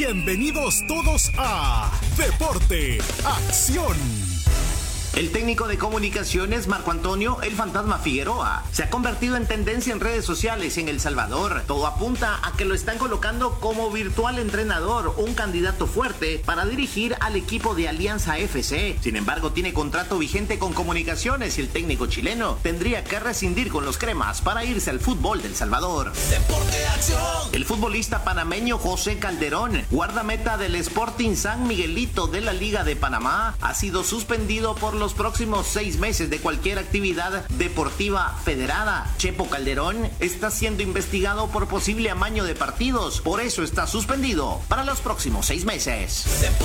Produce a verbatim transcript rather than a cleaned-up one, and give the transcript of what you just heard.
Bienvenidos todos a Deporte, Acción. El técnico de comunicaciones, Marco Antonio El Fantasma Figueroa, se ha convertido en tendencia en redes sociales en El Salvador. Todo apunta a que lo están colocando como virtual entrenador, un candidato fuerte para dirigir al equipo de Alianza F C. Sin embargo, tiene contrato vigente con comunicaciones y el técnico chileno tendría que rescindir con los cremas para irse al fútbol del Salvador. Deporte, acción. El futbolista panameño José Calderón, guardameta del Sporting San Miguelito de la Liga de Panamá, ha sido suspendido por los los próximos seis meses de cualquier actividad deportiva federada. Chepo Calderón está siendo investigado por posible amaño de partidos, por eso está suspendido para los próximos seis meses.